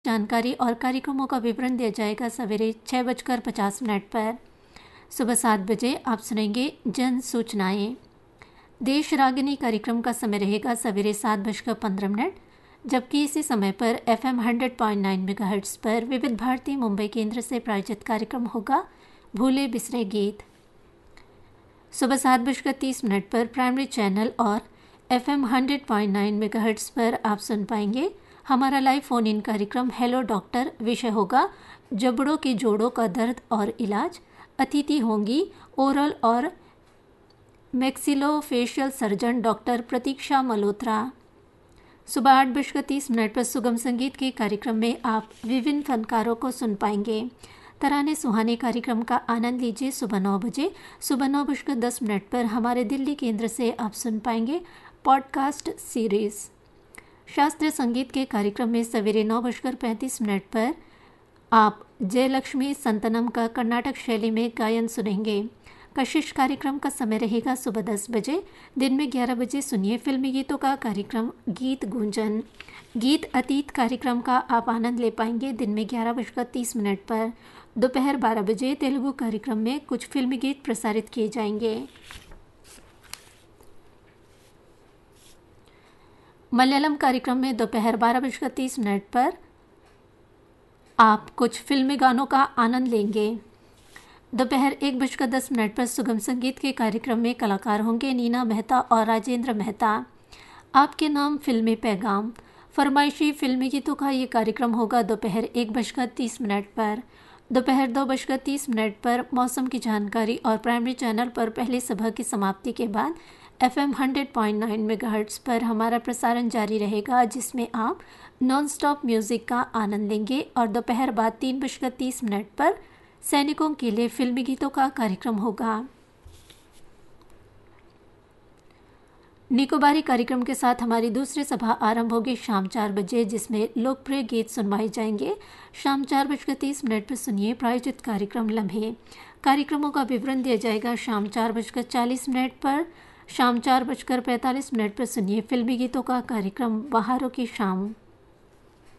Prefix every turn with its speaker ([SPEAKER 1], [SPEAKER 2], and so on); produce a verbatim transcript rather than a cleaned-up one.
[SPEAKER 1] जानकारी और कार्यक्रमों का विवरण दिया जाएगा सवेरे छः बजकर पचास मिनट पर। सुबह सात बजे आप सुनेंगे जन सूचनाएं। देश रागिनी कार्यक्रम का समय रहेगा सवेरे सात बजकर पंद्रह मिनट, जबकि इसी समय पर F am hundred point nine megahertz पर विविध भारती मुंबई केंद्र से प्रायोजित कार्यक्रम होगा भूले बिसरे गीत। सुबह सात बजकर तीस मिनट पर प्राइमरी चैनल और F am hundred point nine megahertz पर आप सुन पाएंगे हमारा लाइव फ़ोन इन कार्यक्रम हेलो डॉक्टर। विषय होगा जबड़ों के जोड़ों का दर्द और इलाज। अतिथि होंगी ओरल और मैक्सिलोफेशियल सर्जन डॉक्टर प्रतीक्षा मल्होत्रा। सुबह आठ बजकर तीस मिनट पर सुगम संगीत के कार्यक्रम में आप विभिन्न फनकारों को सुन पाएंगे। तराने सुहाने कार्यक्रम का आनंद लीजिए सुबह नौ बजे। सुबह नौ बजकर दस मिनट पर हमारे दिल्ली केंद्र से आप सुन पाएंगे पॉडकास्ट सीरीज़। शास्त्रीय संगीत के कार्यक्रम में सवेरे नौ बजकर पैंतीस मिनट पर आप जयलक्ष्मी संतनम का कर्नाटक शैली में गायन सुनेंगे। कशिश कार्यक्रम का समय रहेगा सुबह दस बजे। दिन में ग्यारह बजे सुनिए फिल्मी गीतों का कार्यक्रम गीत गुंजन। गीत अतीत कार्यक्रम का आप आनंद ले पाएंगे दिन में ग्यारह बजकर तीस मिनट पर। दोपहर बारह बजे तेलुगु कार्यक्रम में कुछ फिल्मी गीत प्रसारित किए जाएंगे। मलयालम कार्यक्रम में दोपहर बारह बजकर तीस मिनट पर आप कुछ फिल्मी गानों का आनंद लेंगे। दोपहर एक बजकर दस मिनट पर सुगम संगीत के कार्यक्रम में कलाकार होंगे नीना मेहता और राजेंद्र मेहता। आपके नाम फिल्मी पैगाम फरमाइशी फिल्मी गीतों का ये कार्यक्रम होगा दोपहर एक बजकर तीस मिनट पर। दोपहर दो बजकर तीस मिनट पर मौसम की जानकारी और प्राइमरी चैनल पर पहली सभा की समाप्ति के बाद F am hundred point nine megahertz पर हमारा प्रसारण जारी रहेगा, जिसमें आप नॉन स्टॉप म्यूज़िक का आनंद लेंगे। और दोपहर बाद तीन बजकर तीस मिनट पर सैनिकों के लिए फिल्मी गीतों का कार्यक्रम होगा। निकोबारी कार्यक्रम के साथ हमारी दूसरी सभा आरंभ होगी शाम चार बजे, जिसमें लोकप्रिय गीत सुनवाए जाएंगे। शाम चार बजकर तीस मिनट पर सुनिए प्रायोजित कार्यक्रम लम्हे। कार्यक्रमों का विवरण दिया जाएगा शाम चार बजकर चालीस मिनट पर। शाम चार बजकर पैंतालीस मिनट पर सुनिए फिल्मी गीतों का कार्यक्रम बहारों की शाम।